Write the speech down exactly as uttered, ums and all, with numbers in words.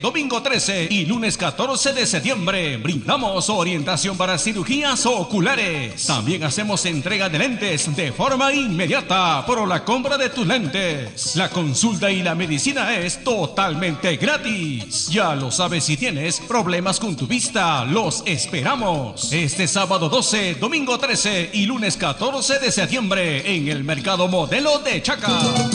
Domingo trece y lunes catorce de septiembre brindamos orientación para cirugías oculares. También hacemos entrega de lentes de forma inmediata por la compra de tus lentes. La consulta y la medicina es totalmente gratis. Ya lo sabes, si tienes problemas con tu vista, los esperamos. Este sábado doce, domingo trece y lunes catorce de septiembre en el Mercado Modelo de Chaca.